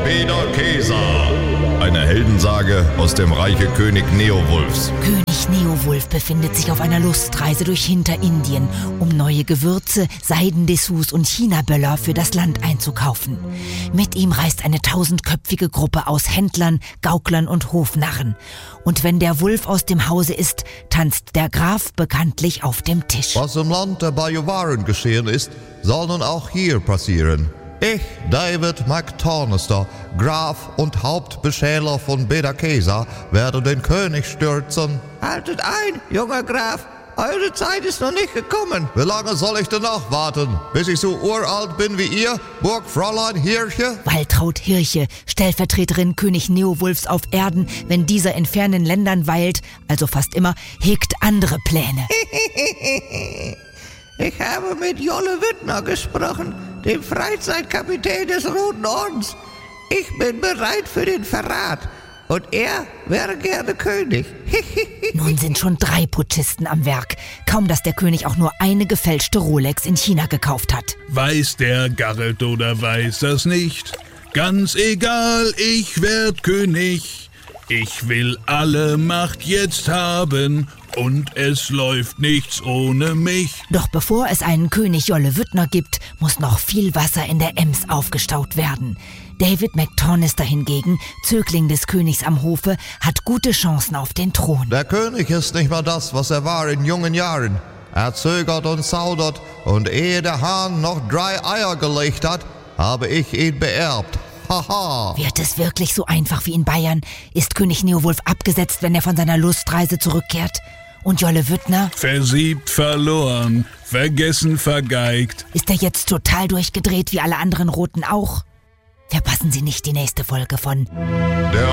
Beda-Kesa. Eine Heldensage aus dem Reiche König Neowulfs. König Neowulf befindet sich auf einer Lustreise durch Hinterindien, um neue Gewürze, Seidendessous und Chinaböller für das Land einzukaufen. Mit ihm reist eine 1000-köpfige Gruppe aus Händlern, Gauklern und Hofnarren. Und wenn der Wulf aus dem Hause ist, tanzt der Graf bekanntlich auf dem Tisch. Was im Land der Bajuwaren geschehen ist, soll nun auch hier passieren. Ich, David McTonister, Graf und Hauptbeschäler von Beda-Kesa, werde den König stürzen. Haltet ein, junger Graf, eure Zeit ist noch nicht gekommen. Wie lange soll ich denn noch warten? Bis ich so uralt bin wie ihr, Burgfräulein Hirche? Waltraud Hirche, Stellvertreterin König Neowulfs auf Erden, wenn dieser in fernen Ländern weilt, also fast immer, hegt andere Pläne. Ich habe mit Jolle Wittner gesprochen, dem Freizeitkapitän des Roten Ordens. Ich bin bereit für den Verrat und er wäre gerne König. Nun sind schon 3 Putschisten am Werk. Kaum, dass der König auch nur eine gefälschte Rolex in China gekauft hat. Weiß der Garret oder weiß das nicht? Ganz egal, ich werd König. Ich will alle Macht jetzt haben und es läuft nichts ohne mich. Doch bevor es einen König Jolle Wittner gibt, muss noch viel Wasser in der Ems aufgestaut werden. David McTonister hingegen, Zögling des Königs am Hofe, hat gute Chancen auf den Thron. Der König ist nicht mehr das, was er war in jungen Jahren. Er zögert und zaudert und ehe der Hahn noch 3 Eier gelegt hat, habe ich ihn beerbt. Haha. Wird es wirklich so einfach wie in Bayern? Ist König Neowulf abgesetzt, wenn er von seiner Lustreise zurückkehrt? Und Jolle Wittner? Versiebt, verloren, vergessen, vergeigt. Ist er jetzt total durchgedreht wie alle anderen Roten auch? Verpassen Sie nicht die nächste Folge von